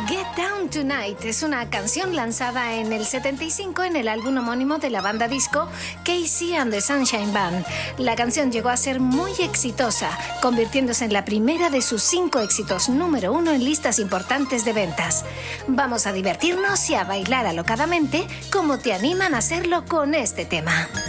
Get Down Tonight es una canción lanzada en el 75 en el álbum homónimo de la banda disco KC and the Sunshine Band. La canción llegó a ser muy exitosa, convirtiéndose en la primera de sus 5 éxitos número 1 en listas importantes de ventas. Vamos a divertirnos y a bailar alocadamente como te animan a hacerlo con este tema.